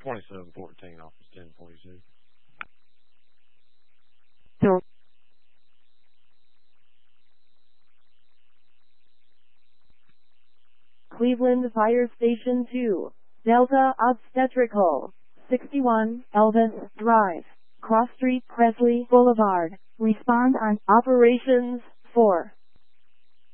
2714, office 1042. Cleveland Fire Station 2, Delta Obstetrical, 61 Elvis Drive, Cross Street, Presley Boulevard. Respond on Operations 4.